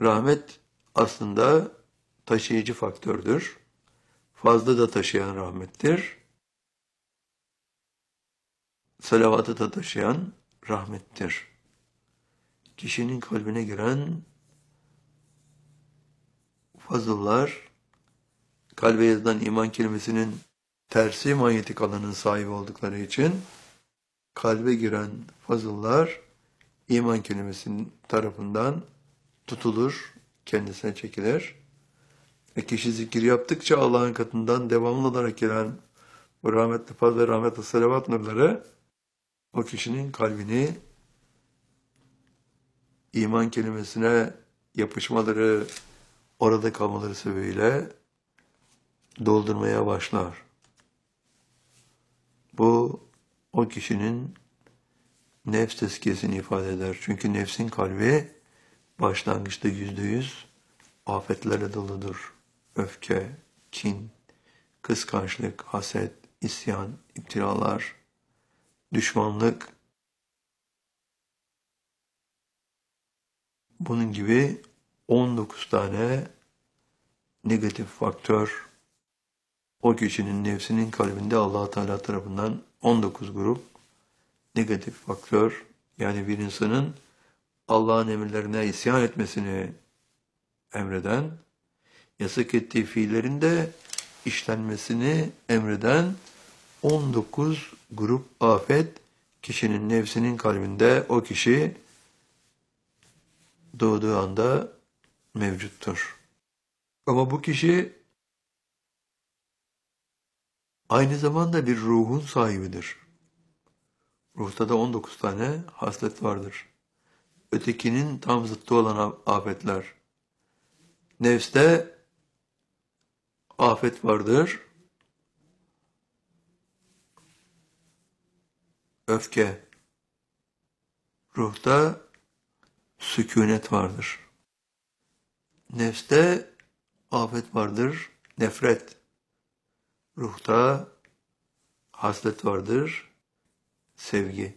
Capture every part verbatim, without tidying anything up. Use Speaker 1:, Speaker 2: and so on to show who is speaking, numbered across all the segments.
Speaker 1: Rahmet aslında taşıyıcı faktördür. Fazla da taşıyan rahmettir. Salavatı da taşıyan rahmettir. Kişinin kalbine giren fazıllar, kalbe yazılan iman kelimesinin tersi manyetik alanın sahibi oldukları için kalbe giren fazıllar iman kelimesinin tarafından tutulur, kendisine çekilir. Ve kişi zikir yaptıkça Allah'ın katından devamlı olarak gelen bu rahmetli faz ve rahmetli salavat nurları o kişinin kalbini iman kelimesine yapışmaları, orada kalmaları sebebiyle doldurmaya başlar. Bu o kişinin nefs tezkiyesini ifade eder. Çünkü nefsin kalbi başlangıçta yüzde yüz afetlerle doludur. Öfke, kin, kıskançlık, haset, isyan, iptiralar, düşmanlık, bunun gibi on dokuz tane negatif faktör o kişinin nefsinin kalbinde Allah Teala tarafından on dokuz grup negatif faktör, yani bir insanın Allah'ın emirlerine isyan etmesini emreden, yasak ettiği fiillerin de işlenmesini emreden on dokuz grup afet kişinin nefsinin kalbinde o kişi doğduğu anda mevcuttur. Ama bu kişi aynı zamanda bir ruhun sahibidir. Ruhta da on dokuz tane haslet vardır. Ötekinin tam zıttı olan afetler. Nefste afet vardır. Öfke. Ruhta sükûnet vardır. Nefste afet vardır. Nefret. Ruhta haslet vardır. Sevgi.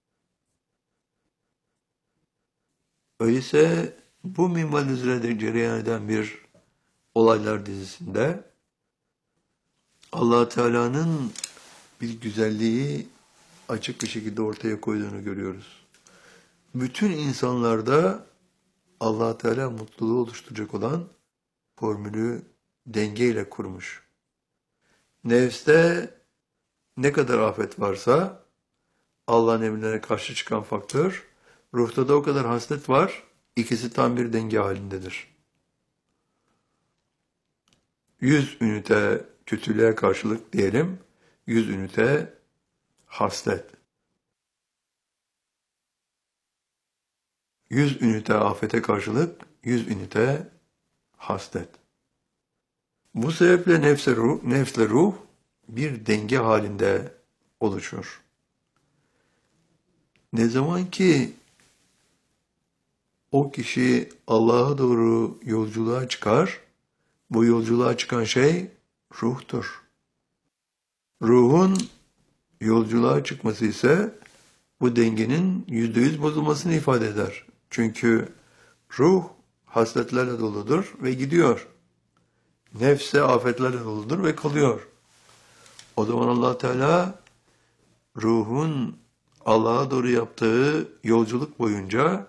Speaker 1: Öyleyse bu minval üzere cereyan eden bir olaylar dizisinde Allah Teala'nın bir güzelliği açık bir şekilde ortaya koyduğunu görüyoruz. Bütün insanlarda Allah Teala mutluluğu oluşturacak olan formülü dengeyle kurmuş. Nefste ne kadar afet varsa Allah'ın emirlerine karşı çıkan faktör, ruhta da o kadar haslet var, ikisi tam bir denge halindedir. yüz ünite kötülüğe karşılık diyelim, yüz ünite haslet. yüz ünite afete karşılık, yüz ünite haslet. Bu sebeple nefse ruh, nefsle ruh bir denge halinde oluşur. Ne zaman ki o kişi Allah'a doğru yolculuğa çıkar, bu yolculuğa çıkan şey ruhtur. Ruhun yolculuğa çıkması ise bu dengenin yüzde yüz bozulmasını ifade eder. Çünkü ruh hasletlerle doludur ve gidiyor. Nefse afetlerle doludur ve kalıyor. O zaman Allah Teala ruhun Allah'a doğru yaptığı yolculuk boyunca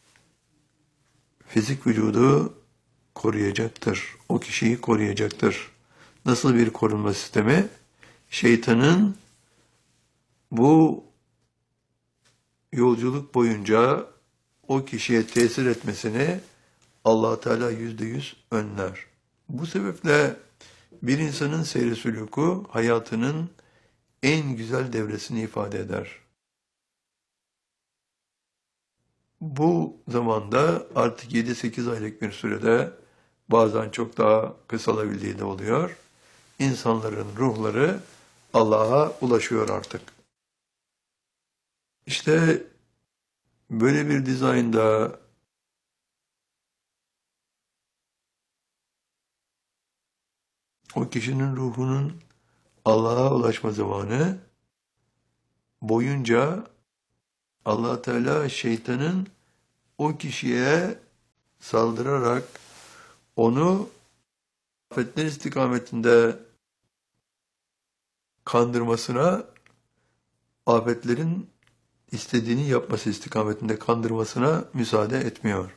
Speaker 1: fizik vücudu koruyacaktır. O kişiyi koruyacaktır. Nasıl bir korunma sistemi? Şeytanın bu yolculuk boyunca o kişiye tesir etmesini Allah Teala yüzde yüz önler. Bu sebeple bir insanın seyri sülûku hayatının en güzel devresini ifade eder. Bu zamanda artık yedi sekiz aylık bir sürede, bazen çok daha kısalabildiği de oluyor, İnsanların ruhları Allah'a ulaşıyor artık. İşte böyle bir dizaynda o kişinin ruhunun Allah'a ulaşma zamanı boyunca Allah Teala şeytanın o kişiye saldırarak onu afetler istikametinde kandırmasına, afetlerin istediğini yapması istikametinde kandırmasına müsaade etmiyor.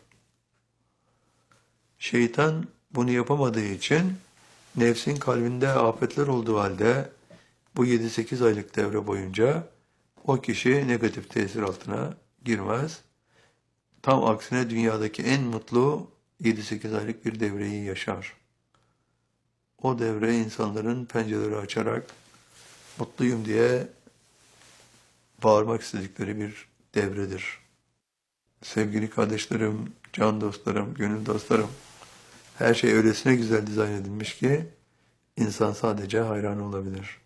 Speaker 1: Şeytan bunu yapamadığı için nefsin kalbinde afetler olduğu halde bu yedi sekiz aylık devre boyunca o kişi negatif tesir altına girmez. Tam aksine dünyadaki en mutlu yedi sekiz aylık bir devreyi yaşar. O devre insanların pencereleri açarak mutluyum diye bağırmak istedikleri bir devredir. Sevgili kardeşlerim, can dostlarım, gönül dostlarım, her şey öylesine güzel dizayn edilmiş ki insan sadece hayran olabilir.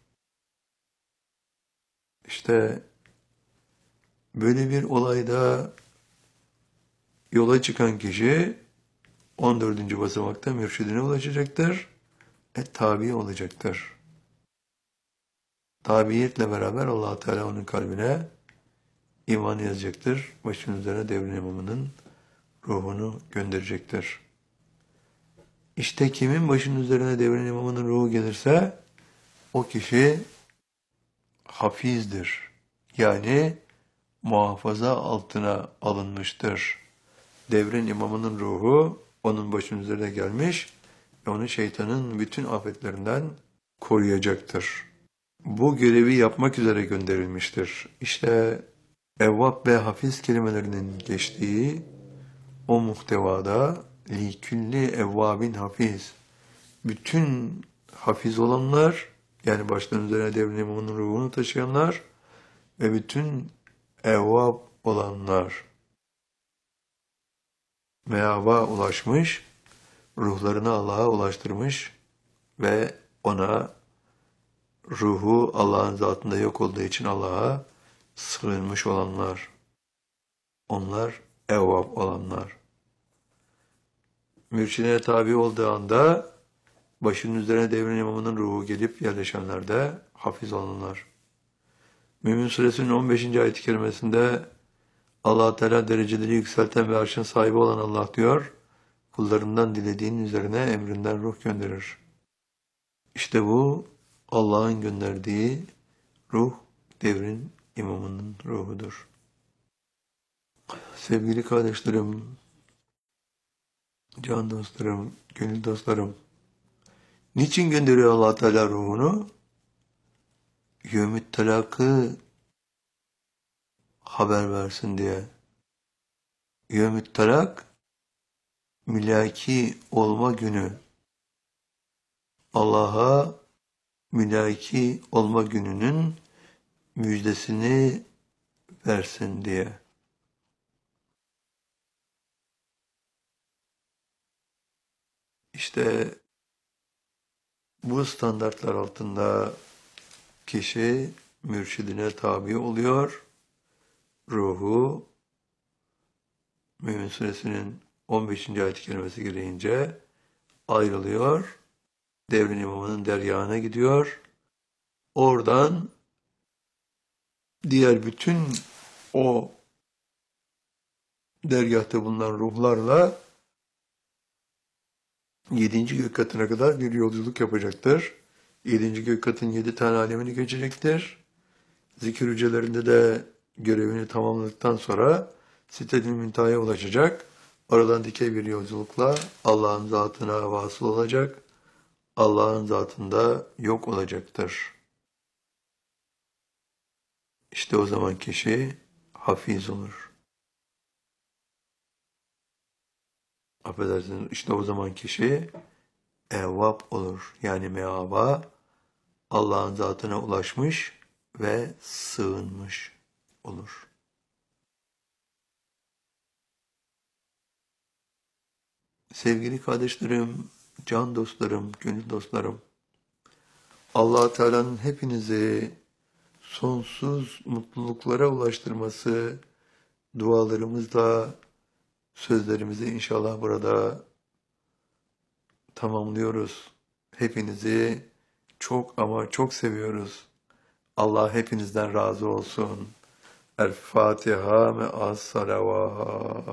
Speaker 1: İşte böyle bir olayda yola çıkan kişi on dördüncü basamakta mürşidine ulaşacaktır, e, tabi olacaktır. Tabiiyetle beraber Allah Teala onun kalbine iman yazacaktır. Başının üzerine devrin imamının ruhunu gönderecektir. İşte kimin başının üzerine devrin imamının ruhu gelirse o kişi hafizdir. Yani muhafaza altına alınmıştır. Devrin imamının ruhu onun başının üzerine gelmiş ve onu şeytanın bütün afetlerinden koruyacaktır. Bu görevi yapmak üzere gönderilmiştir. İşte evvab ve hafiz kelimelerinin geçtiği o muhtevada li külli evvabin hafiz. Bütün hafiz olanlar, yani başlarının üzerine devrin imamının ruhunu taşıyanlar ve bütün evvab olanlar meaba ulaşmış, ruhlarını Allah'a ulaştırmış ve ona ruhu Allah'ın zatında yok olduğu için Allah'a sığınmış olanlar. Onlar evvab olanlar. Mürşidine tabi olduğu anda başının üzerine devrin imamının ruhu gelip yerleşenler de hafiz olanlar. Mümin Suresinin on beşinci ayet-i kerimesinde Allah Teala dereceleri yükselten ve arşın sahibi olan Allah diyor, kullarından dilediğinin üzerine emrinden ruh gönderir. İşte bu Allah'ın gönderdiği ruh devrin imamının ruhudur. Sevgili kardeşlerim, can dostlarım, gönül dostlarım, niçin gönderiyor Allah Teala ruhunu? Yevmü't Telak'ı haber versin diye. Yevmü't Telak, mülaki olma günü. Allah'a mülaki olma gününün müjdesini versin diye. İşte bu standartlar altında kişi mürşidine tabi oluyor. Ruhu Mümin Suresinin on beşinci ayet-i kerimesi gereğince ayrılıyor. Devrin imamının deryağına gidiyor. Oradan diğer bütün o dergâhta bulunan ruhlarla yedinci gök katına kadar bir yolculuk yapacaktır. Yedinci gök katın yedi tane alemini geçecektir. Zikir hücrelerinde de görevini tamamladıktan sonra Sidratul Münteha'ya ulaşacak. Oradan dikey bir yolculukla Allah'ın zatına vasıl olacak. Allah'ın zatında yok olacaktır. İşte o zaman kişi hafiz olur. Affedersiniz, işte o zaman kişi evvab olur. Yani meaba Allah'ın zatına ulaşmış ve sığınmış olur. Sevgili kardeşlerim, can dostlarım, gönül dostlarım, Allah Teala'nın hepinizi sonsuz mutluluklara ulaştırması dualarımızla sözlerimizi inşallah burada tamamlıyoruz. Hepinizi çok ama çok seviyoruz. Allah hepinizden razı olsun. El Fatiha me'as salavat.